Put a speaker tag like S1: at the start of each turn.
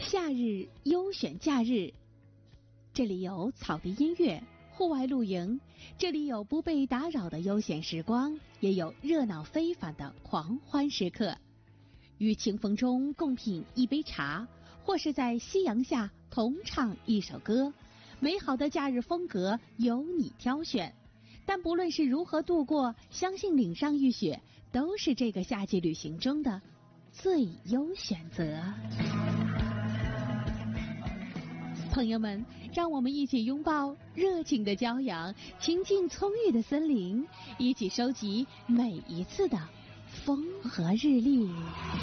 S1: 夏日优选假日，这里有草地音乐、户外露营，这里有不被打扰的悠闲时光，也有热闹非凡的狂欢时刻。于清风中共品一杯茶，或是在夕阳下同唱一首歌，美好的假日风格由你挑选。但不论是如何度过，相信岭上浴雪都是这个夏季旅行中的最优选择。朋友们，让我们一起拥抱热情的骄阳，亲近葱郁的森林，一起收集每一次的风和日丽。